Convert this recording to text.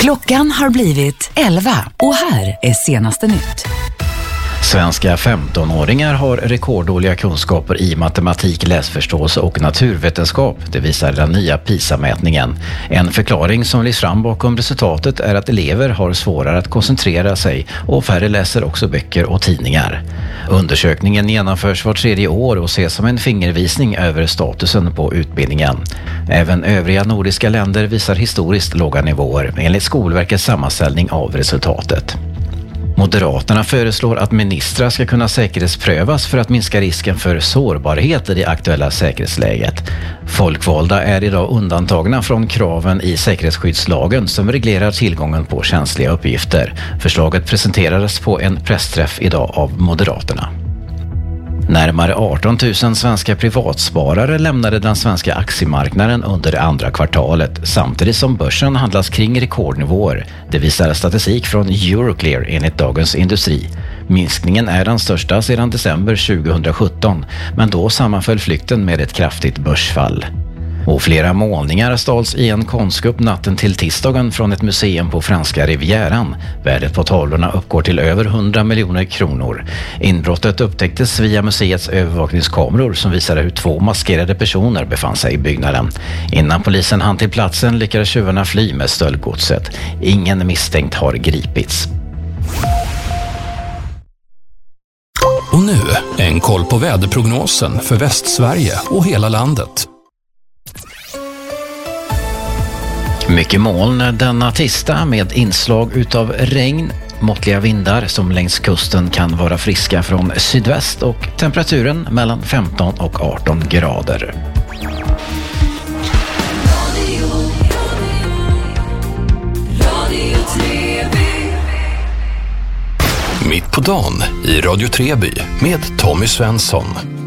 Klockan har blivit 11 och här är senaste nytt. Svenska 15-åringar har rekorddåliga kunskaper i matematik, läsförståelse och naturvetenskap. Det visar den nya PISA-mätningen. En förklaring som lyfts fram bakom resultatet är att elever har svårare att koncentrera sig och färre läser också böcker och tidningar. Undersökningen genomförs var 3:e år och ses som en fingervisning över statusen på utbildningen. Även övriga nordiska länder visar historiskt låga nivåer enligt Skolverkets sammanställning av resultatet. Moderaterna föreslår att ministrar ska kunna säkerhetsprövas för att minska risken för sårbarhet i det aktuella säkerhetsläget. Folkvalda är idag undantagna från kraven i säkerhetsskyddslagen som reglerar tillgången på känsliga uppgifter. Förslaget presenterades på en pressträff idag av Moderaterna. Närmare 18 000 svenska privatsparare lämnade den svenska aktiemarknaden under andra kvartalet samtidigt som börsen handlas kring rekordnivåer. Det visar statistik från Euroclear enligt Dagens Industri. Minskningen är den största sedan december 2017, men då sammanföll flykten med ett kraftigt börsfall. Och flera målningar stals i en konstkupp natten till tisdagen från ett museum på franska Rivieran. Värdet på tavlorna uppgår till över 100 miljoner kronor. Inbrottet upptäcktes via museets övervakningskameror som visade hur 2 maskerade personer befann sig i byggnaden. Innan polisen hann till platsen lyckades tjuvarna fly med stöldgodset. Ingen misstänkt har gripits. Och nu en koll på väderprognosen för Västsverige och hela landet. Mycket moln denna tisdag med inslag utav regn, måttliga vindar som längs kusten kan vara friska från sydväst och temperaturen mellan 15 och 18 grader. Mitt på dagen i Radio Treby med Tommy Svensson.